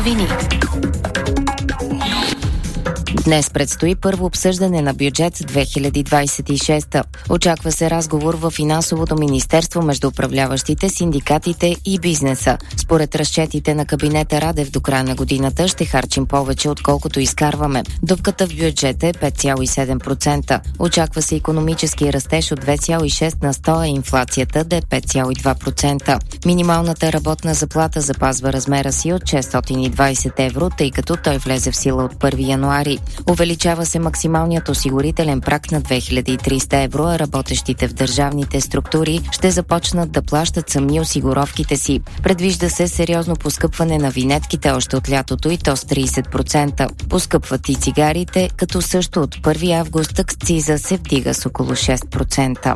новини. Днес предстои първо обсъждане на бюджет 2026. Очаква се разговор в финансовото министерство между управляващите, синдикатите и бизнеса. Според разчетите на кабинета Радев до края на годината ще харчим повече, отколкото изкарваме. Дупката в бюджета е 5,7%. Очаква се икономически растеж от 2,6 на 100, а инфлацията да е 5,2%. Минималната работна заплата запазва размера си от 620 евро, тъй като той влезе в сила от 1 януари. Увеличава се максималният осигурителен праг на 2300 евро, а работещите в държавните структури ще започнат да плащат сами осигуровките си. Предвижда се сериозно поскъпване на винетките още от лятото и то с 30%. Поскъпват и цигарите, като също от 1 август акциза се вдига с около 6%.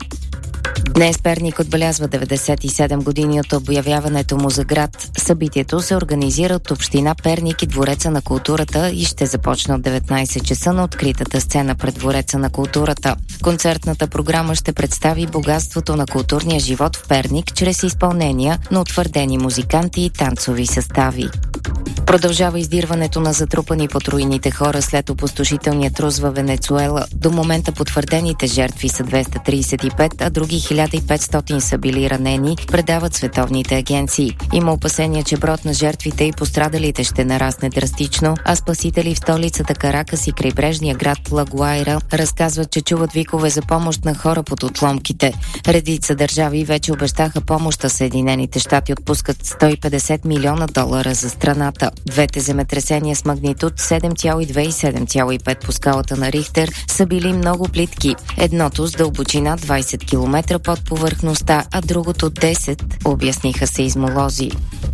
Днес Перник отбелязва 97 години от обявяването му за град. Събитието се организира от община Перник и Двореца на културата и ще започне от 19 часа на откритата сцена пред Двореца на културата. Концертната програма ще представи богатството на културния живот в Перник чрез изпълнения на утвърдени музиканти и танцови състави. Продължава издирването на затрупани под руините хора след опустошителния трус във Венецуела. До момента потвърдените жертви са 235, а други 1500 са били ранени, предават световните агенции. Има опасения, че брод на жертвите и пострадалите ще нарасне драстично, а спасители в столицата Каракас и крайбрежния град Ла Гуайра разказват, че чуват викове за помощ на хора под отломките. Редица държави вече обещаха помощ, а Съединените щати отпускат $150 милиона за страната. Двете земетресения с магнитуд 7,2 и 7,5 по скалата на Рихтер са били много плитки. Едното с дълбочина 20 км под повърхността, а другото 10, обясниха сеизмолози.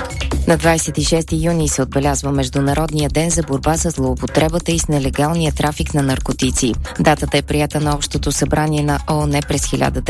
На 26 юни се отбелязва Международния ден за борба с злоупотребата и с нелегалния трафик на наркотици. Датата е приета на Общото събрание на ООН през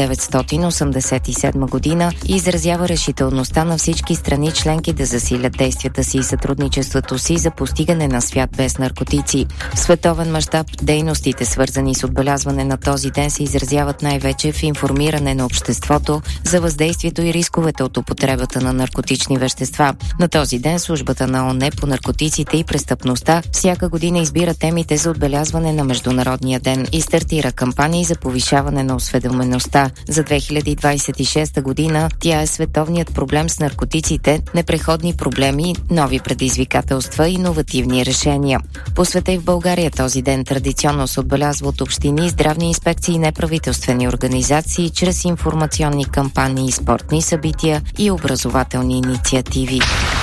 1987 година и изразява решителността на всички страни членки да засилят действията си и сътрудничеството си за постигане на свят без наркотици. В световен мащаб дейностите, свързани с отбелязване на този ден, се изразяват най-вече в информиране на обществото за въздействието и рисковете от употребата на наркотични вещества. На този ден службата на ООН по наркотиците и престъпността всяка година избира темите за отбелязване на Международния ден и стартира кампании за повишаване на осведомеността. За 2026 година тя е световният проблем с наркотиците, непреходни проблеми, нови предизвикателства и иновативни решения. По света и в България този ден традиционно се отбелязва от общини, здравни инспекции и неправителствени организации чрез информационни кампании, спортни събития и образователни инициативи.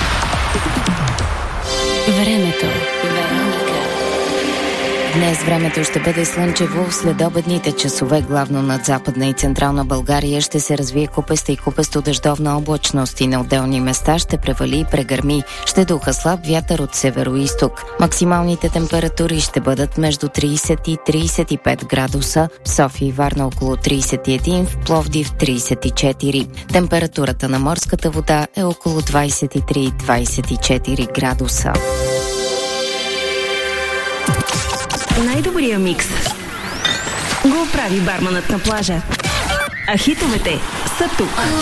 Времето. Днес времето ще бъде слънчево. В следобедните часове главно над Западна и Централна България ще се развие купеста и купесто-дъждовна облачност и на отделни места ще превали и прегърми. Ще духа слаб вятър от северо-изток. Максималните температури ще бъдат между 30 и 35 градуса, в София и Варна около 31, в Пловдив 34. Температурата на морската вода е около 23-24 градуса. Най-добрия микс го прави барманът на плажа. А хитовете са тук.